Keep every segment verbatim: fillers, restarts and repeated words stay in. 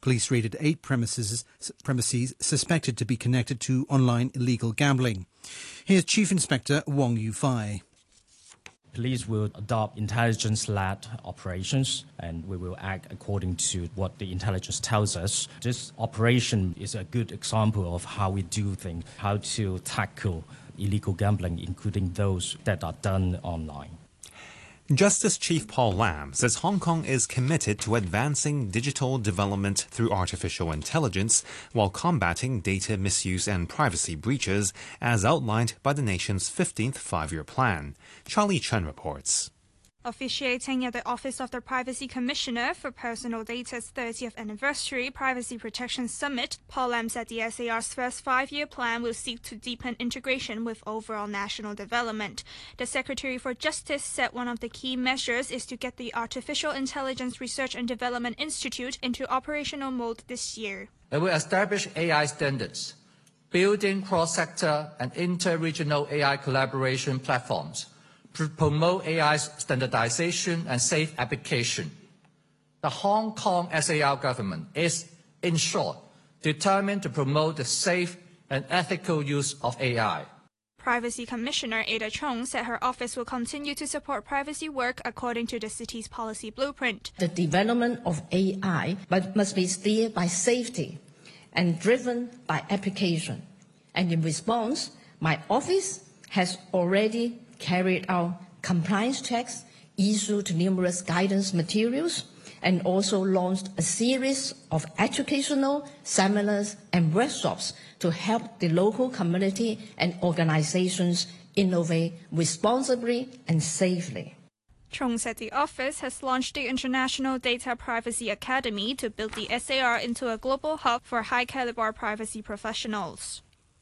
Police raided eight premises, premises suspected to be connected to online illegal gambling. Here's Chief Inspector Wong Yu-fai. Police will adopt intelligence-led operations, and we will act according to what the intelligence tells us. This operation is a good example of how we do things, how to tackle illegal gambling, including those that are done online. Justice Chief Paul Lam says Hong Kong is committed to advancing digital development through artificial intelligence while combating data misuse and privacy breaches, as outlined by the nation's fifteenth Five-Year Plan. Charlie Chen reports. Officiating at the Office of the Privacy Commissioner for Personal Data's thirtieth Anniversary Privacy Protection Summit, Paul Lam said the S A R's first five-year plan will seek to deepen integration with overall national development. The Secretary for Justice said one of the key measures is to get the Artificial Intelligence Research and Development Institute into operational mode this year. It will establish A I standards, building cross-sector and inter-regional A I collaboration platforms, to promote A I's standardization and safe application. The Hong Kong S A R government is, in short, determined to promote the safe and ethical use of A I. Privacy Commissioner Ada Chung said her office will continue to support privacy work according to the city's policy blueprint. The development of A I must be steered by safety and driven by application. And in response, my office has already carried out compliance checks, issued numerous guidance materials, and also launched a series of educational seminars and workshops to help the local community and organizations innovate responsibly and safely. Chung said the office has launched the International Data Privacy Academy to build the S A R into a global hub for high-caliber privacy professionals.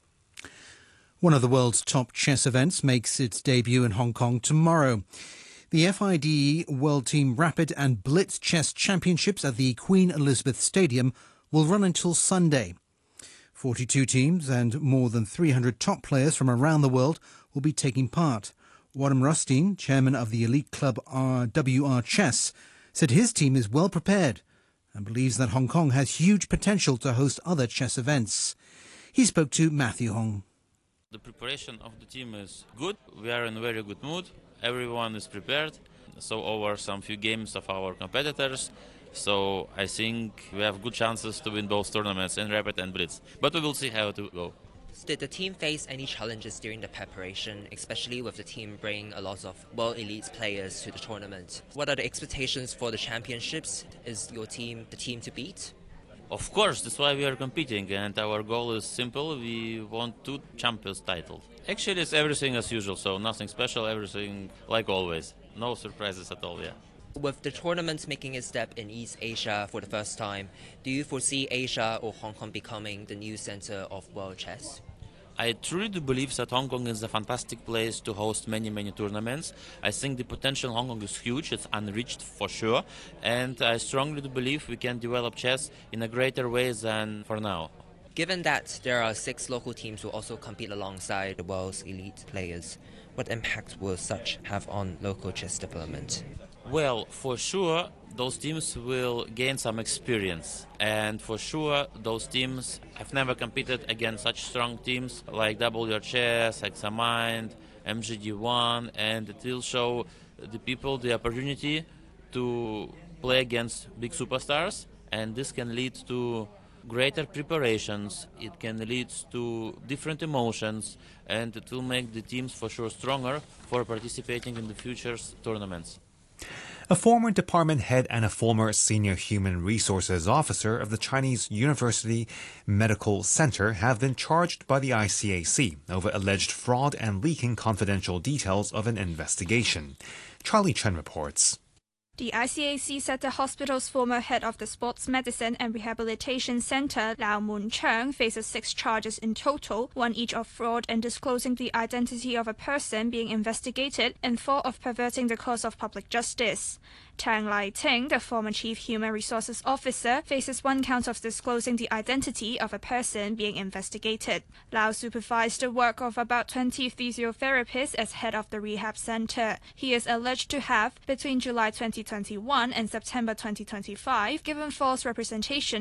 One of the world's top chess events makes its debut in Hong Kong tomorrow. The F I D E World Team Rapid and Blitz Chess Championships at the Queen Elizabeth Stadium will run until Sunday. forty-two teams and more than three hundred top players from around the world will be taking part. Wadham Rustin, chairman of the elite club W R Chess, said his team is well prepared and believes that Hong Kong has huge potential to host other chess events. He spoke to Matthew Hong. The preparation of the team is good. We are in a very good mood. Everyone is prepared. So over some few games of our competitors. So I think we have good chances to win both tournaments in Rapid and Blitz. But we will see how it will go. Did the team face any challenges during the preparation, especially with the team bringing a lot of world elite players to the tournament? What are the expectations for the championships? Is your team the team to beat? Of course, that's why we are competing, and our goal is simple. We want two champions titles. Actually, it's everything as usual, so nothing special, everything like always. No surprises at all, yeah. With the tournament making its step in East Asia for the first time, do you foresee Asia or Hong Kong becoming the new center of world chess? I truly do believe that Hong Kong is a fantastic place to host many, many tournaments. I think the potential in Hong Kong is huge, it's unreached for sure, and I strongly do believe we can develop chess in a greater way than for now. Given that there are six local teams who also compete alongside the world's elite players, what impact will such have on local chess development? Well, for sure, those teams will gain some experience. And for sure, those teams have never competed against such strong teams like W R Chess, Examind, M G D one, and it will show the people the opportunity to play against big superstars. And this can lead to greater preparations, it can lead to different emotions, and it will make the teams for sure stronger for participating in the future tournaments. A former department head and a former senior human resources officer of the Chinese University Medical Center have been charged by the I C A C over alleged fraud and leaking confidential details of an investigation. Charlie Chen reports. The I C A C said the hospital's former head of the Sports Medicine and Rehabilitation Center, Lau Mun Cheng, faces six charges in total, one each of fraud and disclosing the identity of a person being investigated, and four of perverting the cause of public justice. Tang Lai Ting, the former Chief Human Resources Officer, faces one count of disclosing the identity of a person being investigated. Lau supervised the work of about twenty physiotherapists as head of the rehab center. He is alleged to have, between July twenty twenty-one and September twenty twenty-five, given false representation